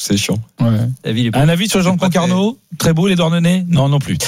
C'est chiant. Ouais. Un avis sur Jean Concarneau? Très beau, les Dornenais? Non plus.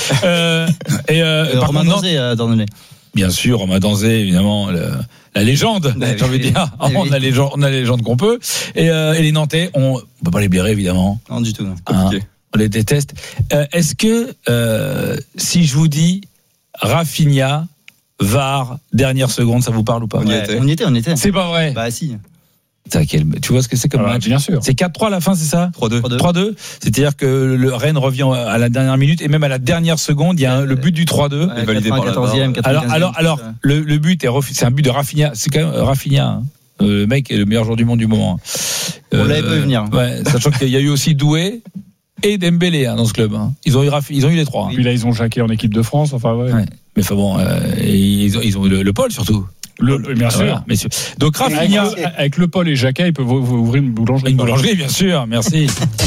Par Romain contre, Danzé à Dornenay. bien sûr, Romain Danzé, évidemment, la légende, j'ai envie de dire. On a les légendes qu'on peut. Et les Nantais, on peut pas les blairer, évidemment. Non, du tout. Hein, on les déteste. Est-ce que, si je vous dis Rafinha, VAR, dernière seconde, ça vous parle ou pas? On y était. C'est pas vrai. Bah si. Tu vois ce que c'est comme match? Bien sûr. C'est 4-3 à la fin, c'est ça? 3-2. C'est-à-dire que le Rennes revient à la dernière minute et même à la dernière seconde, il y a le but du 3-2. Ouais, validé par la 14e, 95e. Alors, le but est refusé. C'est un but de Rafinha. C'est quand même Rafinha. Hein. Le mec est le meilleur joueur du monde du moment. On l'avait pas vu venir. Ouais, sachant qu'il y a eu aussi Doué et Dembélé dans ce club. Hein. Ils ont eu les trois. Hein. Puis là, ils ont Jacquet en équipe de France. Enfin, ouais. Mais enfin bon, ils ont eu le Paul surtout. Bien sûr. Voilà, messieurs. Donc Rafinha avec le Paul et Jacquet, ils peuvent ouvrir une boulangerie. Une boulangerie, bien sûr. Merci.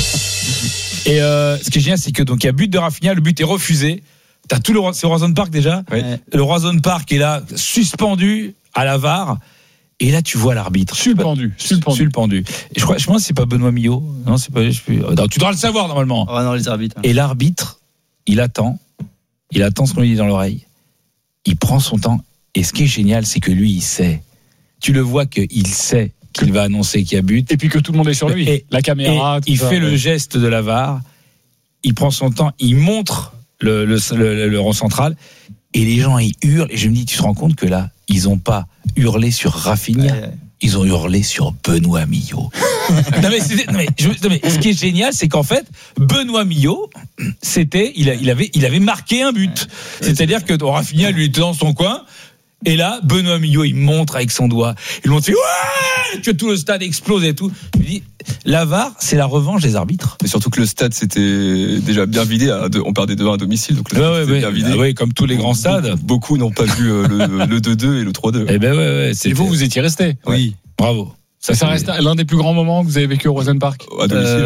Et ce qui est génial, c'est que donc il y a but de Rafinha, le but est refusé. T'as tout c'est Horizon Park déjà. Oui. Le Horizon Park est là, suspendu à la VAR. Et là, tu vois l'arbitre. Suspendu. Et je pense que c'est pas Benoît Millot. Non, c'est pas. Non, tu dois le savoir normalement. Oh non, les arbitres. Et l'arbitre, il attend ce qu'on lui dit dans l'oreille. Il prend son temps. Et ce qui est génial, c'est que lui, il sait. Tu le vois qu'il sait qu'il va annoncer qu'il y a but. Et puis que tout le monde est sur lui. Et la caméra. Et il fait le geste de la VAR. Il prend son temps. Il montre le rond central. Et les gens, ils hurlent. Et je me dis, tu te rends compte que là, ils n'ont pas hurlé sur Rafinha. Ils ont hurlé sur Benoît Millot. non mais ce qui est génial, c'est qu'en fait, Benoît Millot, il avait marqué un but. C'est-à-dire que Rafinha, lui, était dans son coin. Et là, Benoît Millot, il montre avec son doigt. Ils l'ont fait, ouais! Que tout le stade explose et tout. Je me dis, la VAR, c'est la revanche des arbitres. Et surtout que le stade s'était déjà bien vidé. On perdait 2-1 à domicile, donc le stade était bien vidé. Oui, comme tous les grands stades. Beaucoup n'ont pas vu le 2-2 et le 3-2. Eh ben ouais. Et vous étiez resté. Oui. Bravo. Ça reste l'un des plus grands moments que vous avez vécu au Rosen Park. À domicile.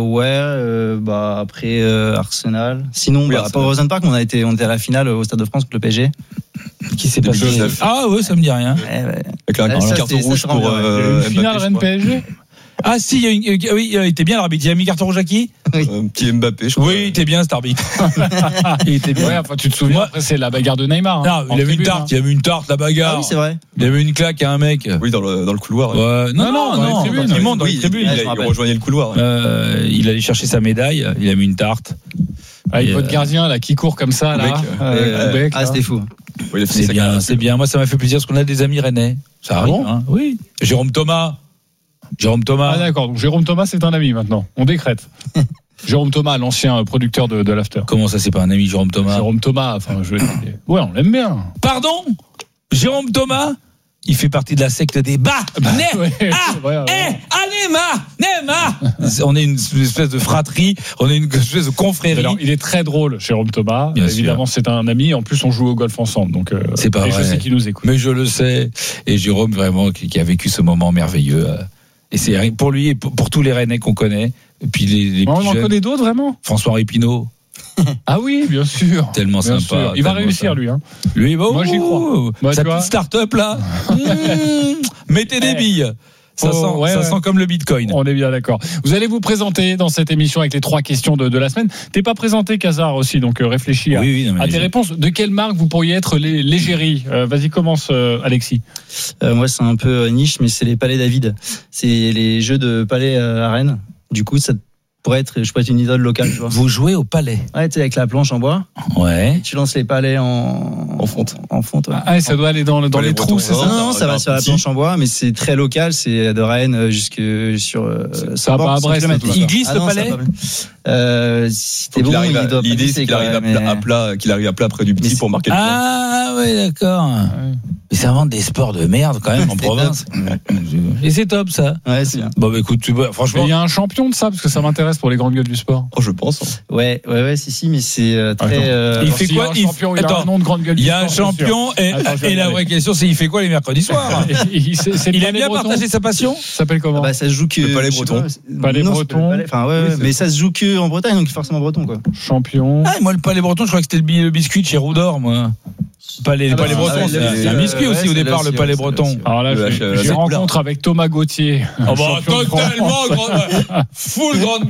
Après Arsenal. Sinon, Oui, pas au Rosen Park, on était à la finale au Stade de France contre le PSG. Qui s'est passé? Ah ouais, ça me dit rien. Avec un carton rouge pour une finale Rennes PSG. Ah si, il était bien l'arbitre. Il a mis carton rouge à qui? Un petit Mbappé, je crois. Oui, il était bien cet arbitre. Il était bien. Ouais, enfin, tu te souviens, après c'est la bagarre de Neymar. Non, il a mis une tarte, la bagarre. Ah oui, c'est vrai. Il a mis une claque à un mec. Oui, dans le couloir. Non, dans les tribunes. Il monte dans les tribunes. Il rejoignait le couloir. Il allait chercher sa médaille, il a mis une tarte. Avec votre gardien là qui court comme ça là. C'était fou. Oui, c'est bien. Moi, ça m'a fait plaisir parce qu'on a des amis rennais. Ça arrive. Bon hein. Oui. Jérôme Thomas. Ah d'accord. Donc Jérôme Thomas, c'est un ami maintenant. On décrète. Jérôme Thomas, l'ancien producteur de l'After. Comment ça, c'est pas un ami, Jérôme Thomas? Jérôme Thomas. Enfin, ouais, on l'aime bien. Pardon? Jérôme Thomas? Il fait partie de la secte des Neymar. On est une espèce de fratrie, on est une espèce de confrérie. Alors, il est très drôle, Jérôme Thomas. Bien évidemment, sûr. c'est un ami. En plus, on joue au golf ensemble. Donc, c'est pas vrai. Je sais qu'il nous écoute. Mais je le sais. Et Jérôme, vraiment, qui a vécu ce moment merveilleux. Et c'est pour lui et pour tous les Rennais qu'on connaît. Et puis les on en jeunes. connaît d'autres, vraiment? François-Henri Pinault. Ah oui, bien sûr. Tellement bien sympa. Sûr. Il va réussir, lui. Hein. Lui, moi, j'y crois. Sa petite start-up, là. Mettez des billes. Ça sent comme le Bitcoin. On est bien d'accord. Vous allez vous présenter dans cette émission avec les 3 questions de la semaine. T'es pas présenté, Casar, aussi, donc réfléchis à tes réponses. De quelle marque vous pourriez être l'égérie? Vas-y, commence, Alexis. Moi, c'est un peu niche, mais c'est les palais David. C'est les jeux de palais à Rennes. Du coup, ça pourrait être une idole locale, tu vois. Vous jouez au palais? Ouais, tu sais, avec la planche en bois. Ouais. Tu lances les palais en fonte. Ouais. Ah, ça doit aller dans les trous, c'est ça? Non, ça va sur la planche en bois, mais c'est très local. C'est de Rennes jusque sur. Ça va pas à Brest. Il glisse le palais? C'était bon. L'idée, c'est qu'il arrive à plat près du petit pour marquer le point. Ah, ouais, d'accord. Mais ça invente des sports de merde, quand même, en province. Et c'est top, ça. Ouais, c'est bien. Bon, bah, écoute, franchement. Il y a un champion de ça, parce que ça m'intéresse pour les grandes gueules du sport. Oh, je pense. Ouais, si, mais c'est très. Il fait quoi? Il a un nom de grande gueule du sport. Il y a un champion, et la vraie question, c'est il fait quoi les mercredis soirs? Il aime bien partager sa passion? Ça s'appelle comment? Ça se joue que. Le Palais Breton. Palais Breton. Enfin, ouais, mais ça se joue que en Bretagne, donc forcément breton, quoi. Champion. Ah, moi, le Palais Breton, je crois que c'était le biscuit de chez Roudor, moi. Palais Breton, c'est un biscuit aussi au départ, le Palais Breton. Alors là, j'ai rencontre avec Thomas Gauthier. Totalement, full grande